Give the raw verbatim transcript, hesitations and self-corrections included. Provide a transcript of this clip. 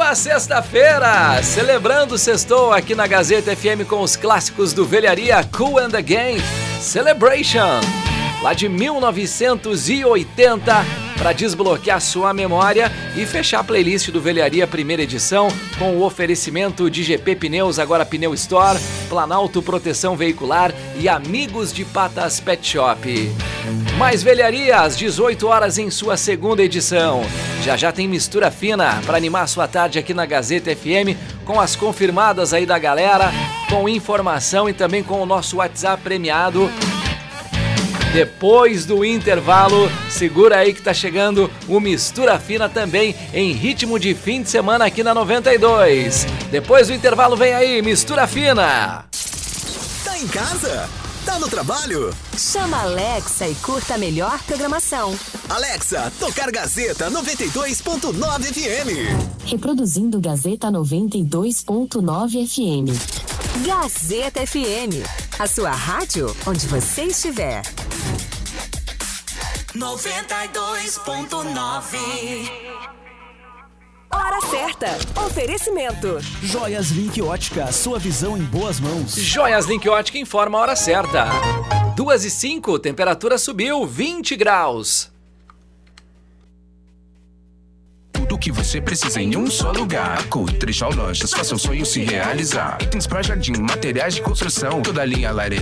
na sexta-feira, celebrando o sextou aqui na Gazeta F M com os clássicos do Velharia, Kool and the Gang, Celebration, lá de mil novecentos e oitenta, para desbloquear sua memória e fechar a playlist do Velharia primeira edição com o oferecimento de G P Pneus, agora Pneu Store, Planalto Proteção Veicular e Amigos de Patas Pet Shop. Mais Velharia às dezoito horas em sua segunda edição. Já já tem mistura fina para animar sua tarde aqui na Gazeta F M com as confirmadas aí da galera, com informação e também com o nosso WhatsApp premiado. Depois do intervalo, segura aí que tá chegando o Mistura Fina também em ritmo de fim de semana aqui na noventa e dois. Depois do intervalo vem aí, Mistura Fina. Tá em casa? Tá no trabalho? Chama a Alexa e curta a melhor programação. Alexa, tocar Gazeta noventa e dois ponto nove F M. Reproduzindo Gazeta noventa e dois ponto nove F M. Gazeta F M, a sua rádio onde você estiver. noventa e dois ponto nove. Hora certa. Oferecimento. Joias Link Ótica, sua visão em boas mãos. Joias Link Ótica informa a hora certa. duas e cinco, temperatura subiu vinte graus. Tudo que você precisa em um só lugar. Cotrechal Lojas, faça seu sonho se realizar. Itens para jardim, materiais de construção, toda linha lareira.